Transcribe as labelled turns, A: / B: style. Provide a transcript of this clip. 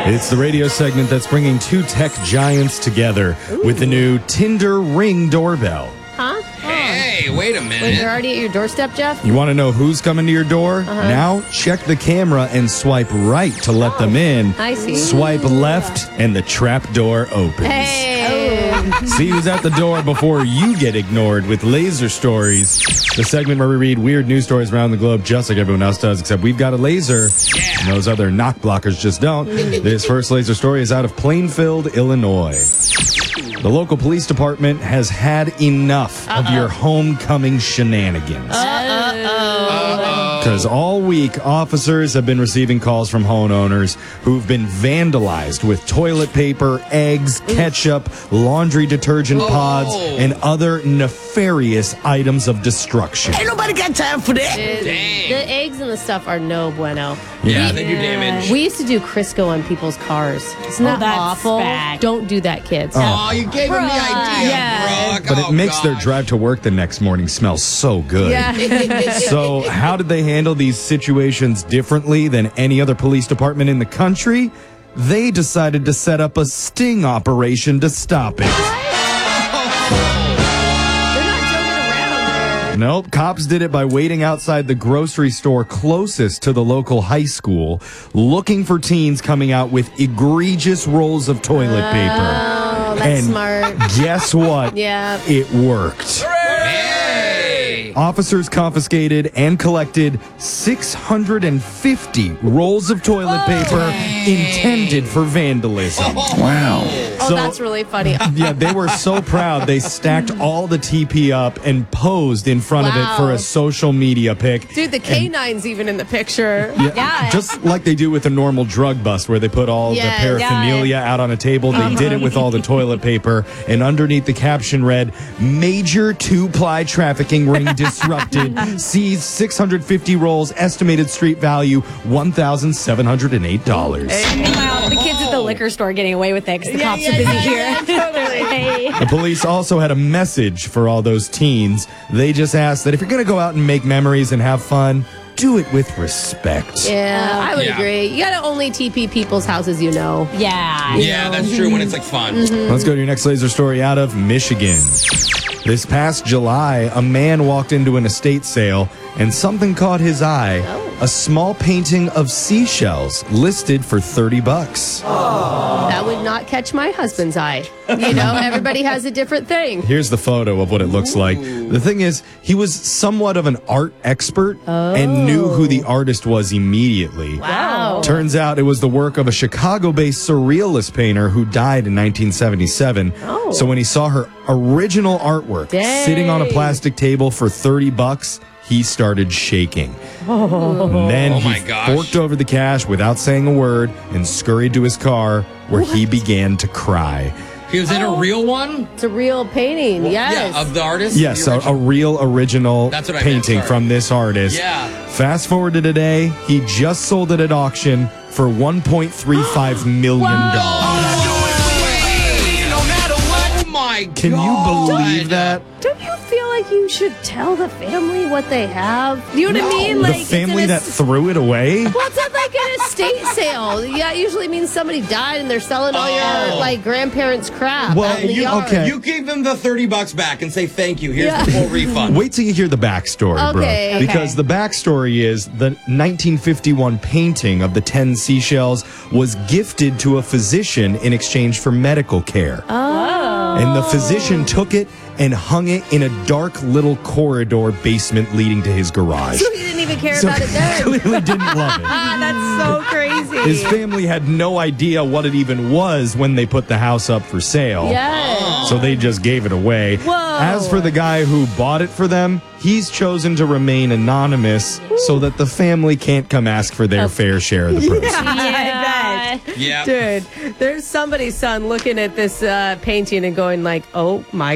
A: It's the radio segment that's bringing two tech giants together with the new Tinder Ring doorbell.
B: Huh?
C: Hey, wait a minute.
B: Wait, they're already at your doorstep, Jeff?
A: You want to know who's coming to your door? Now check the camera and swipe right to let them in.
B: I see.
A: Swipe left and the trap door opens.
B: Hey.
A: See who's at the door before you get ignored with Laser Stories, the segment where we read weird news stories around the globe just like everyone else does, except we've got a laser.
C: Yeah.
A: And those other knock blockers just don't. This first Laser Story is out of Plainfield, Illinois. The local police department has had enough of your homecoming shenanigans. Because all week, officers have been receiving calls from homeowners who've been vandalized with toilet paper, eggs, ketchup, laundry detergent pods, and other nefarious items of destruction.
D: Ain't nobody got time for that.
C: Dang.
B: The eggs and the stuff are no bueno.
C: Yeah, they do damage.
B: We used to do Crisco on people's cars. Isn't that
E: that's
B: awful?
E: bad.
B: Don't do that, kids.
C: Oh, you gave him the idea,
B: Yeah.
C: bro.
A: But it makes their drive to work the next morning smell so good.
B: Yeah.
A: So how did they handle these situations differently than any other police department in the country? They decided to set up a sting operation to stop it.
B: They're not joking around there.
A: Nope, cops did it by waiting outside the grocery store closest to the local high school, looking for teens coming out with egregious rolls of toilet paper.
B: Oh, that's
A: And
B: smart.
A: guess what?
B: Yeah.
A: It worked.
C: Hey!
A: Officers confiscated and collected 650 rolls of toilet paper intended for vandalism.
D: Wow.
B: Oh,
A: So-
B: that's really funny.
A: Yeah, they were so proud they stacked all the TP up and posed in front of it for
B: Wow.
A: a social media pic.
B: Dude, the canine's even in the picture.
E: Yeah.
A: Just like they do with a normal drug bust where they put all
B: Yes.
A: the paraphernalia out on a table, they did it with all the toilet paper, and underneath the caption read, "Major two-ply trafficking ring disrupted, seized 650 rolls, estimated street value $1,708.
E: Meanwhile, the kids at the liquor store getting away with it because the cops are busy here. Hey.
A: The police also had a message for all those teens. They just asked that if you're going to go out and make memories and have fun, do it with respect.
B: Yeah, I would
C: Yeah.
B: agree. You gotta only TP people's houses you know.
E: Yeah.
C: Yeah, that's true when it's like fun.
A: Let's go to your next laser story out of Michigan. This past July, a man walked into an estate sale and something caught his eye. A small painting of seashells listed for $30.
B: That would not catch my husband's eye. You know, everybody has a different thing.
A: Here's the photo of what it looks like. The thing is, he was somewhat of an art expert and knew who the artist was immediately.
B: Wow.
A: Turns out it was the work of a Chicago-based surrealist painter who died in 1977.
B: Oh.
A: So when he saw her original artwork sitting on a plastic table for $30, he started shaking. And then
C: Oh
A: he
C: my gosh.
A: forked over the cash without saying a word and scurried to his car where he began to cry.
C: Is it a real one?
B: It's a real painting. Yes.
C: Yeah, of the artist?
A: Yes,
C: The
A: a
C: original?
A: real original
C: That's what I meant,
A: painting
C: sorry.
A: from this artist.
C: Yeah.
A: Fast forward to today, he just sold it at auction for $1.35 million.
C: Oh my God.
A: Can you believe that?
B: Don't you feel like you should tell the family what they have? You know what I mean? Like
A: The family
B: it's an
A: that threw it away?
B: well, it's not like an estate sale. Yeah, it usually means somebody died and they're selling all your like grandparents' crap
A: Well,
B: out in the
A: you-
B: yard.
A: okay.
C: You give them the $30 back and say thank you. Here's
B: Yeah.
C: the full refund.
A: Wait till you hear the backstory,
B: Okay.
A: bro. Because the backstory is the 1951 painting of the 10 seashells was gifted to a physician in exchange for medical care. And the physician took it and hung it in a dark little corridor basement leading to his garage.
B: So he didn't even care
A: So
B: about it
A: he
B: then.
A: clearly didn't love it.
E: That's so crazy.
A: His family had no idea what it even was when they put the house up for sale.
B: Yes.
A: So they just gave it away.
B: Whoa.
A: As for the guy who bought it for them, he's chosen to remain anonymous so that the family can't come ask for their fair share of the proceeds.
E: Yeah.
C: Yeah.
B: Dude, there's somebody's son looking at this painting and going like, oh my